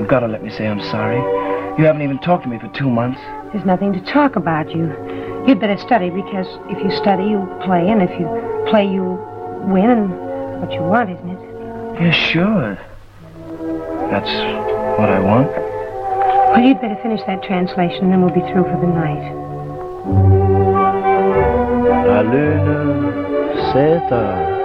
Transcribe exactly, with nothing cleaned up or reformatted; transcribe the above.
you've got to let me say I'm sorry. You haven't even talked to me for two months. There's nothing to talk about, you. You'd better study, because if you study, you play, and if you play, you win, and what you want, isn't it? Yeah, sure. That's what I want. Well, you'd better finish that translation, and then we'll be through for the night. La lune s'éteint.